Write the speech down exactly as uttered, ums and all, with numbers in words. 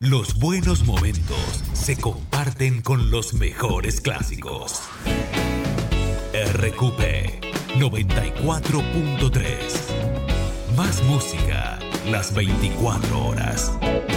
Los buenos momentos se comparten con los mejores clásicos. R Q P noventa y cuatro punto tres. Más música las veinticuatro horas.